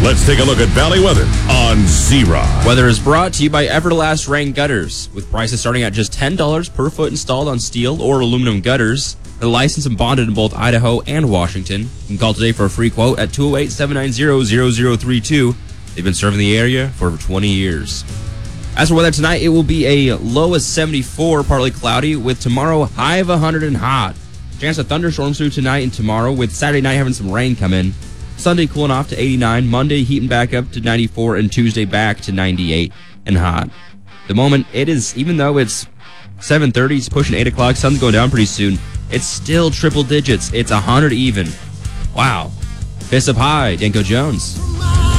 Let's take a look at Valley weather on Z-Rock. Weather is brought to you by Everlast Rain Gutters, with prices starting at just $10 per foot installed on steel or aluminum gutters. They're licensed and bonded in both Idaho and Washington. You can call today for a free quote at 208-790-0032. They've been serving the area for over 20 years. As for weather tonight, it will be a low of 74, partly cloudy, with tomorrow high of 100 and hot. Chance of thunderstorms through tonight and tomorrow, with Saturday night having some rain come in. Sunday cooling off to 89, Monday heating back up to 94, and Tuesday back to 98 and hot. The moment it is, even though it's 7:30, it's pushing 8 o'clock, sun's going down pretty soon, it's still triple digits. It's 100 even. Wow. Fist up high, Danko Jones.